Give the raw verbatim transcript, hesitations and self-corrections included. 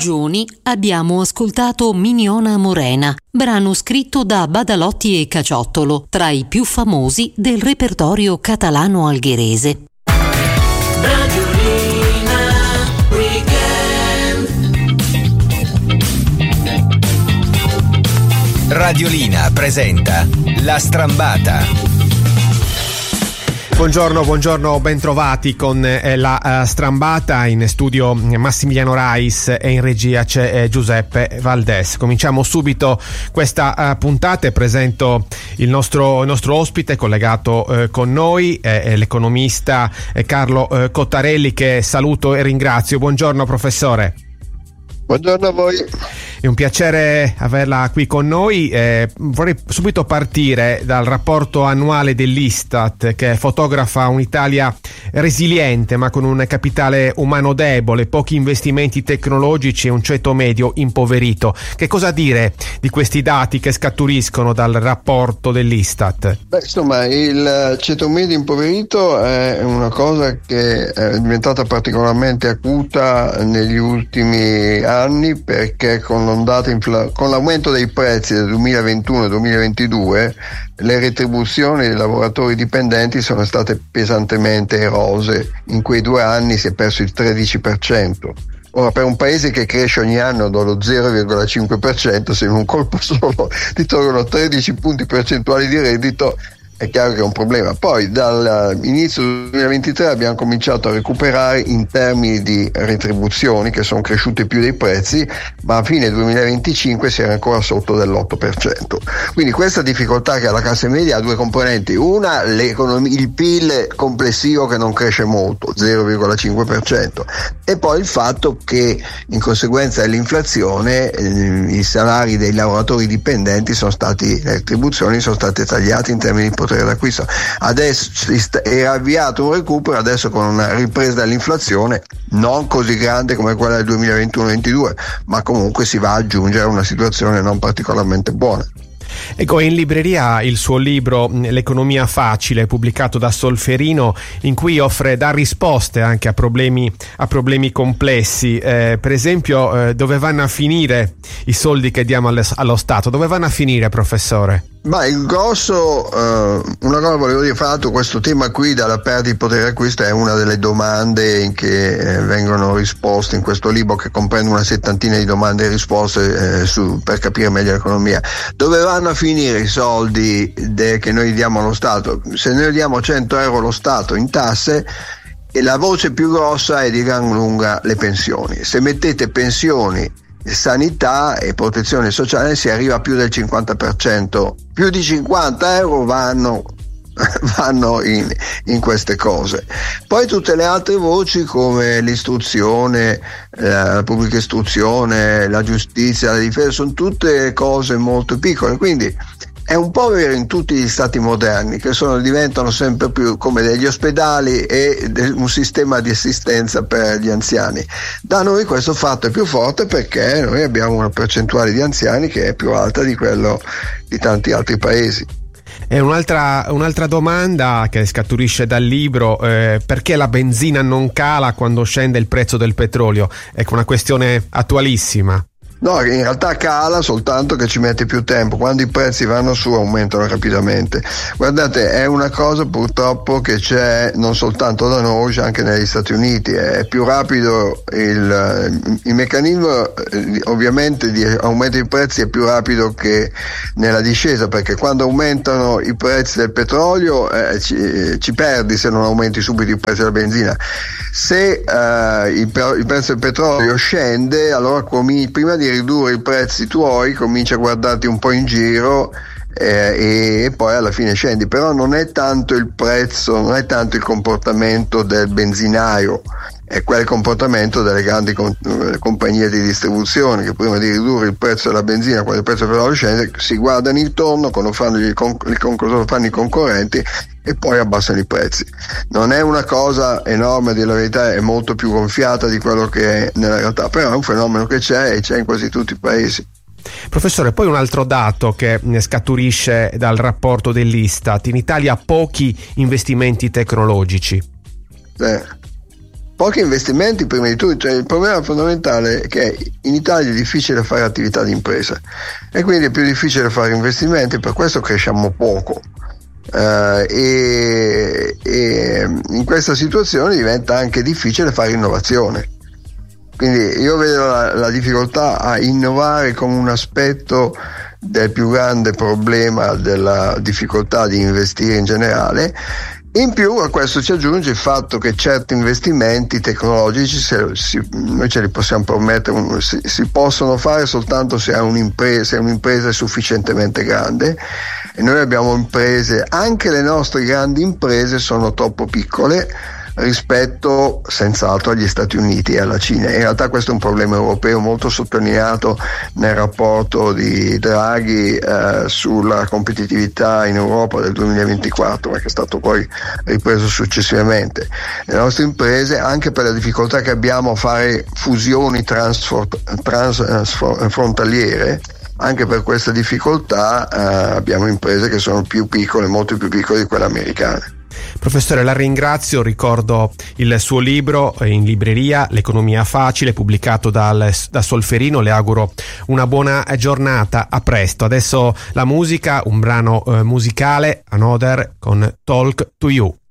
Giuni abbiamo ascoltato Miniona Morena, brano scritto da Badalotti e Caciottolo, tra i più famosi del repertorio catalano algherese. Radiolina Weekend. Radiolina presenta La Strambata. Buongiorno, buongiorno, bentrovati con eh, la uh, Strambata. In studio Massimiliano Rais e in regia c'è eh, Giuseppe Valdes. Cominciamo subito questa uh, puntata e presento il nostro, il nostro ospite collegato uh, con noi, eh, l'economista eh, Carlo uh, Cottarelli, che saluto e ringrazio. Buongiorno professore. Buongiorno a voi. È un piacere averla qui con noi. Eh, vorrei subito partire dal rapporto annuale dell'Istat, che fotografa un'Italia resiliente ma con un capitale umano debole, pochi investimenti tecnologici e un ceto medio impoverito. Che cosa dire di questi dati che scaturiscono dal rapporto dell'Istat? Beh, insomma, il ceto medio impoverito è una cosa che è diventata particolarmente acuta negli ultimi anni, perché con l'ondata infla- con l'aumento dei prezzi del duemilaventuno duemilaventidue le retribuzioni dei lavoratori dipendenti sono state pesantemente erose. In quei due anni si è perso il tredici per cento. Ora, per un paese che cresce ogni anno dallo zero virgola cinque per cento, se in un colpo solo ti tolgono tredici punti percentuali di reddito, è chiaro che è un problema. Poi dall'inizio del duemilaventitré abbiamo cominciato a recuperare in termini di retribuzioni, che sono cresciute più dei prezzi, ma a fine duemilaventicinque si era ancora sotto dell'otto per cento. Quindi questa difficoltà che ha la classe media ha due componenti: una, il P I L complessivo che non cresce molto, zero virgola cinque per cento, e poi il fatto che in conseguenza dell'inflazione eh, i salari dei lavoratori dipendenti sono stati, le retribuzioni sono state tagliate in termini di potere d'acquisto. Adesso era avviato un recupero, adesso con una ripresa dell'inflazione non così grande come quella del duemilaventuno ventidue, ma comunque si va ad aggiungere a una situazione non particolarmente buona. Ecco, in libreria il suo libro L'economia facile, pubblicato da Solferino, in cui offre dà risposte anche a problemi a problemi complessi. Eh, per esempio, eh, dove vanno a finire i soldi che diamo allo, allo Stato? Dove vanno a finire, professore? Ma il grosso, eh, una cosa volevo dire, fatto questo tema qui della perdita di potere d'acquisto è una delle domande in che eh, vengono risposte in questo libro, che comprende una settantina di domande e risposte eh, su, per capire meglio l'economia. Dove vanno a finire i soldi de, che noi diamo allo Stato? Se noi diamo cento euro allo Stato in tasse, e la voce più grossa è di gran lunga le pensioni. Se mettete pensioni, sanità e protezione sociale, si arriva a più del cinquanta per cento, più di cinquanta euro vanno vanno in, in queste cose. Poi tutte le altre voci come l'istruzione, la pubblica istruzione, la giustizia, la difesa, sono tutte cose molto piccole, quindi è un po' vero in tutti gli stati moderni, che sono, diventano sempre più come degli ospedali e un sistema di assistenza per gli anziani. Da noi questo fatto è più forte, perché noi abbiamo una percentuale di anziani che è più alta di quello di tanti altri paesi. E un'altra, un'altra domanda che scaturisce dal libro: eh, perché la benzina non cala quando scende il prezzo del petrolio? Ecco, una questione attualissima. No, in realtà cala, soltanto che ci mette più tempo. Quando i prezzi vanno su aumentano rapidamente. Guardate, è una cosa purtroppo che c'è non soltanto da noi, c'è anche negli Stati Uniti. È più rapido il, il meccanismo ovviamente di aumento dei prezzi è più rapido che nella discesa, perché quando aumentano i prezzi del petrolio eh, ci, ci perdi se non aumenti subito i prezzi della benzina. Se eh, il, il prezzo del petrolio scende, allora cominci, prima di ridurre i prezzi tuoi, cominci a guardarti un po' in giro eh, e poi alla fine scendi. Però non è tanto il prezzo, non è tanto il comportamento del benzinaio, è quel comportamento delle grandi com- compagnie di distribuzione, che prima di ridurre il prezzo della benzina, quando il prezzo del petrolio scende, si guardano intorno, cosa fanno, gli con- cosa fanno i concorrenti, e poi abbassano i prezzi. Non è una cosa enorme, di la verità, è molto più gonfiata di quello che è nella realtà, però è un fenomeno che c'è e c'è in quasi tutti i paesi. Professore, poi un altro dato che scaturisce dal rapporto dell'Istat: in Italia pochi investimenti tecnologici. Eh. pochi investimenti prima di tutto. Cioè, il problema fondamentale è che in Italia è difficile fare attività di impresa e quindi è più difficile fare investimenti, per questo cresciamo poco. Uh, e, e in questa situazione diventa anche difficile fare innovazione, quindi io vedo la, la difficoltà a innovare come un aspetto del più grande problema della difficoltà di investire in generale. In più a questo ci aggiunge il fatto che certi investimenti tecnologici se, si, noi ce li possiamo permettere, si, si possono fare soltanto se è un'impresa, se un'impresa è sufficientemente grande, e noi abbiamo imprese, anche le nostre grandi imprese sono troppo piccole rispetto senz'altro agli Stati Uniti e alla Cina. In realtà questo è un problema europeo molto sottolineato nel rapporto di Draghi eh, sulla competitività in Europa del duemilaventiquattro, che è stato poi ripreso successivamente. Le nostre imprese, anche per la difficoltà che abbiamo a fare fusioni transfrontaliere, anche per questa difficoltà eh, abbiamo imprese che sono più piccole, molto più piccole di quelle americane. Professore, la ringrazio, ricordo il suo libro in libreria, L'economia facile, pubblicato dal, da Solferino. Le auguro una buona giornata, a presto. Adesso la musica, un brano eh, musicale, Another con Talk to You.